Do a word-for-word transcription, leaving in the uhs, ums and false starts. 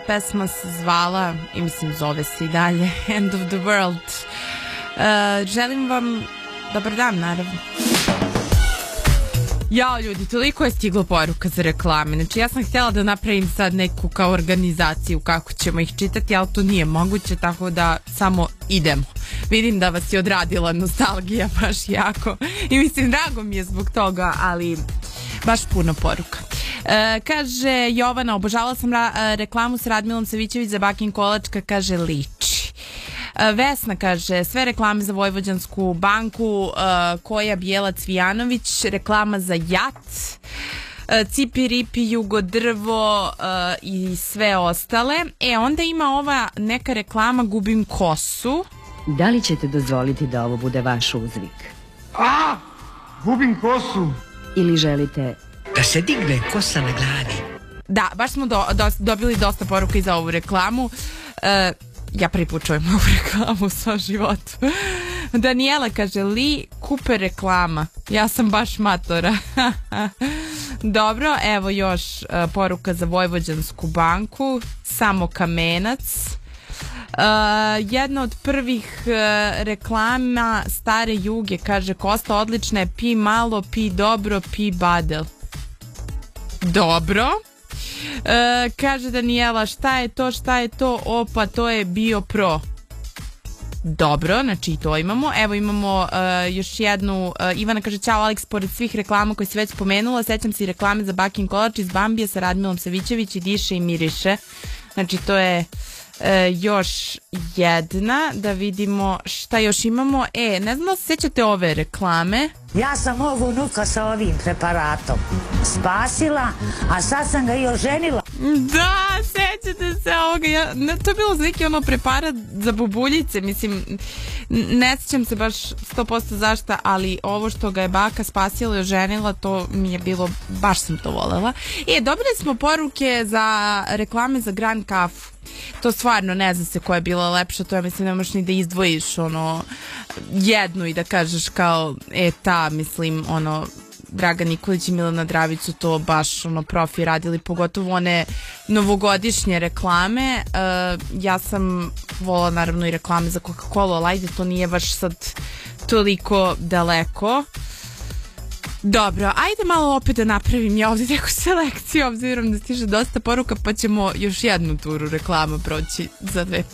Pesma se zvala, i mislim zove se i dalje, End of the World. Uh, želim vam dobar dan, naravno. Jao ljudi, toliko je stiglo poruka za reklame. Znači ja sam htjela da napravim sad neku kao organizaciju kako ćemo ih čitati, ali to nije moguće, tako da samo idemo. Vidim da vas je odradila nostalgija baš jako i mislim drago mi je zbog toga, ali baš puno poruka. E, kaže Jovana, obožavala sam ra reklamu s Radmilom Savićević za Bakin Kolačka, kaže liči. E, Vesna kaže sve reklame za Vojvođansku banku, e, Koja Bijelac Vijanović, reklama za Jat, e, Cipi Ripi, Jugo Drvo e, i sve ostale. E onda ima ova neka reklama Gubim kosu. Da li ćete dozvoliti da ovo bude vaš uzvik? A, gubim kosu. Ili želite da se digne kosa na glavi? Da, baš smo do, do, dobili dosta poruka i za ovu reklamu. E, ja prvi put čujem ovu reklamu u svom životu. Daniela kaže, Li Kupe reklama. Ja sam baš matora. Dobro, evo još uh, poruka za Vojvođansku banku. Samo Kamenac. Uh, jedna od prvih uh, reklama Stare Juge, kaže Kosta, odlična je, pi malo, pi dobro, pi badel. Dobro. Uh, kaže Daniela, šta je to, šta je to, opa, to je Bio Pro. Dobro, znači i to imamo. Evo imamo uh, još jednu, uh, Ivana kaže, ćao Alex, pored svih reklama koje si već spomenula, sećam se i reklame za Bakin Kolač iz Bambija sa Radmilom Savićević i Diše i Miriše. Znači to je uh, još jedna, da vidimo šta još imamo. E, ne znam da se sjećate ove reklame. Ja sam ovu unuka sa ovim preparatom spasila, a sad sam ga i oženila. Da, sećate se ovoga. Ja, ne, to je bilo za neki ono preparat za bubuljice. Mislim, ne sjećam se baš sto posto zašta, ali ovo što ga je baka spasila i oženila, to mi je bilo, baš sam to volela. E, dobili smo poruke za reklame za Grand Kafu. To stvarno ne zna se koja je bila lepša, to ja mislim ne možeš ni da izdvojiš ono jednu i da kažeš kao e ta, mislim ono Dragan Nikolić i Milana Dravić su to baš ono profi radili, pogotovo one novogodišnje reklame. Uh, ja sam volila naravno i reklame za Coca-Cola, ali ajde, to nije baš sad toliko daleko. Dobro, ajde malo opet da napravim ja ovdje neku selekciju, obzirom da stiže dosta poruka, pa ćemo još jednu turu reklama proći za dve